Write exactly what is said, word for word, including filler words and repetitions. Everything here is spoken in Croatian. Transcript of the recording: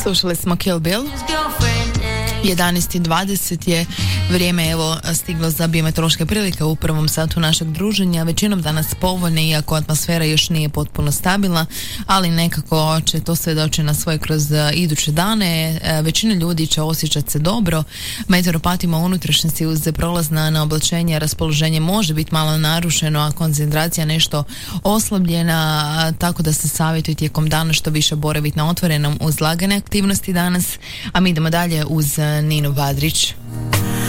Slušali smo Kill Bill. jedanaest i dvadeset je vrijeme evo stiglo za biometeorološke prilike u prvom satu našeg druženja. Većinom danas povoljne, iako atmosfera još nije potpuno stabilna, ali nekako će to sve doći na svoje kroz iduće dane. Većina ljudi će osjećati se dobro. Meteoropatima u unutrašnjosti uz prolazna na oblačenje raspoloženje može biti malo narušeno, a koncentracija nešto oslabljena, tako da se savjetuje tijekom dana što više boraviti na otvorenom uz lagane aktivnosti danas. A mi idemo dalje uz Ninu Badrić.